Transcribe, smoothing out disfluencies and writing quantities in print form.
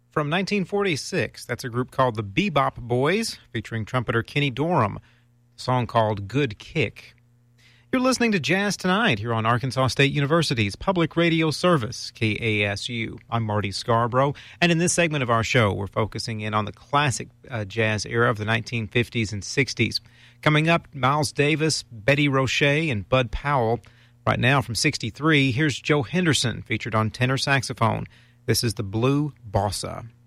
From 1946, that's a group called the Bebop Boys, featuring trumpeter Kenny Dorham. A song called Good Kick. You're listening to Jazz Tonight here on Arkansas State University's public radio service, KASU. I'm Marty Scarborough, and in this segment of our show, we're focusing in on the classic jazz era of the 1950s and 60s. Coming up, Miles Davis, Betty Roche, and Bud Powell. Right now, from 63, here's Joe Henderson, featured on tenor saxophone. This is the Blue Bossa.